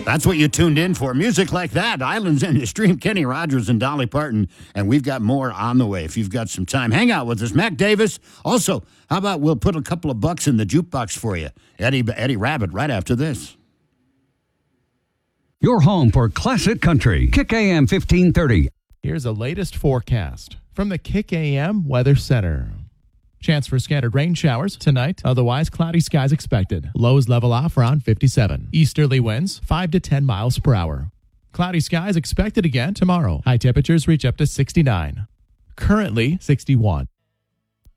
That's what you tuned in for. Music like that. Islands in the Stream, Kenny Rogers and Dolly Parton. And we've got more on the way. If you've got some time, hang out with us. Mac Davis. Also, how about we'll put a couple of bucks in the jukebox for you? Eddie Rabbit right after this. Your home for classic country. Kick AM 1530. Here's the latest forecast from the Kick AM Weather Center. Chance for scattered rain showers tonight. Otherwise, cloudy skies expected. Lows level off around 57. Easterly winds 5 to 10 miles per hour. Cloudy skies expected again tomorrow. High temperatures reach up to 69. Currently 61.